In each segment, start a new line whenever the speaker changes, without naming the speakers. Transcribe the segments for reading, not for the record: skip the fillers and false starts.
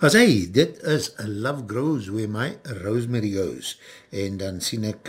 As hy, dit is Love Grows Where My Rosemary Goes. En dan sien ek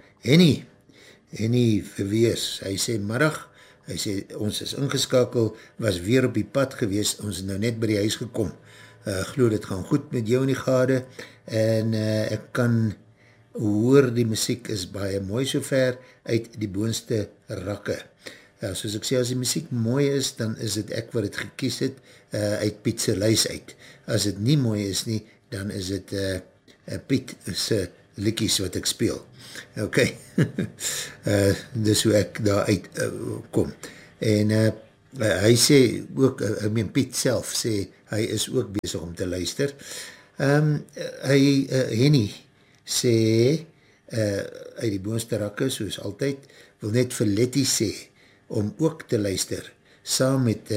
Henny Verwees, hy sê middag, hy sê ons is ingeskakel, was weer op die pad gewees, ons is nou net by die huis gekom. Glo dit gaan goed met jou in die gade, en ek kan hoor die muziek is baie mooi so ver uit die boonste rakke. Soos ek sê, as die muziek mooi is, dan is het ek wat het gekies het, uit Piet se lys uit. As het nie mooi is nie, dan is het Piet se liedjies wat ek speel. Ok, dis hoe ek daar uit kom. En hy sê ook, Piet self sê, hy is ook bezig om te luister. Henny sê, uit die boonste rakke, soos altyd, wil net vir Letty sê, om ook te luister, saam met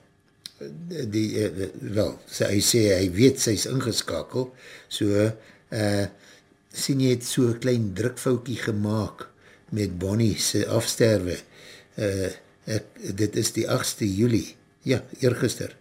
hy sê, hy weet sy is ingeskakel, so, sien jy het so klein drukfoutjie gemaakt, met Bonnie sy afsterwe, dit is die 8ste Julie, ja, eergister,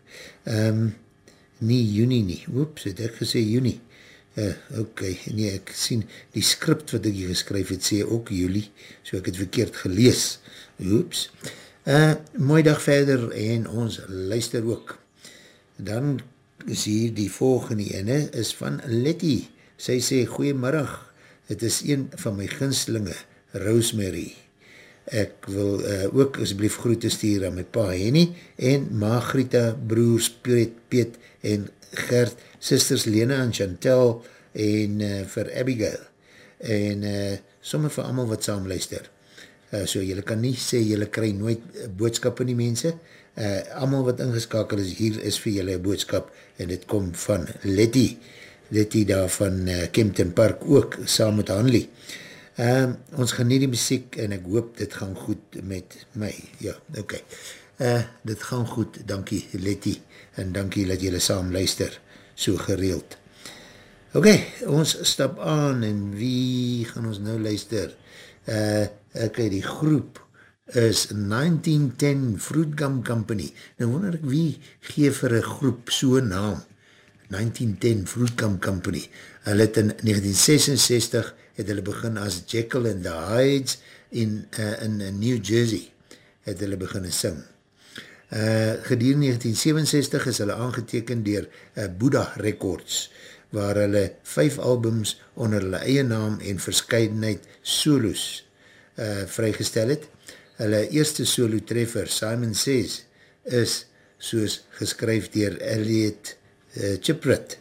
nie Juni nie, oeps, het ek gesê Juni, ok, nee, ek sien, die skript wat ek hier geskryf het, sê ook Julie, so ek het verkeerd gelees, oeps, mooi dag verder, en ons luister ook, dan is hier die volgende ene, is van Letty, sy sê, goeiemiddag, het is een van my gunstelinge, Rosemary, ek wil ook asblief groete stuur aan my pa Henny, en Margrieta, broers Piet en Gert, sisters Lena en Chantel, en vir Abigail, en sommer vir allemaal wat saam luister. So jylle kan nie sê, jylle kry nooit boodskap in die mense, allemaal wat ingeskakel is, hier is vir jylle boodskap, en dit kom van Letty daar van Kempton Park ook, saam met Hanlie. Ons geniet die muziek, en ek hoop dit gaan goed met my, ja, ok, dit gaan goed, dankie Letty, en dankie dat jylle saam luister, so gereeld. Ok, ons stap aan, en wie gaan ons nou luister? Ok, die groep is 1910 Fruit Gum Company. Nou wonder ek, wie gee vir een groep so'n naam? 1910 Fruit Gum Company. Hulle het in 1966 het hulle begin as Jekyll and the Hydes in New Jersey het hulle begin sing. Gedurende 1967 is hulle aangeteken deur Buddha Records, waar hulle 5 albums onder hulle eie naam en verskeidenheid solos vrygestel het. Hulle eerste solo treffer, Simon Says, is soos geskryf deur Elliot Chiprit.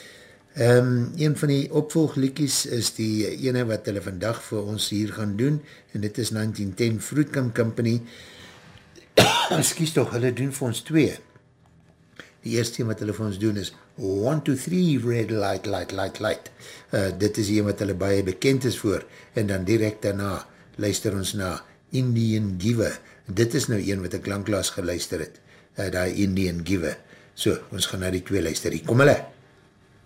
Een van die opvolgliedjies is die ene wat hulle vandag vir ons hier gaan doen, en dit is 1910 Fruit Gum Company. Excuse toch, hulle doen vir ons 2. Die eerste wat hulle vir ons doen is 1, 2, 3, red light, light, light, light. Dit is een wat hulle baie bekend is voor, en dan direct daarna luister ons na Indian Giver. Dit is nou een wat ek langklaas geluister het, die Indian Giver. So, ons gaan na die 2 luister. Kom hulle!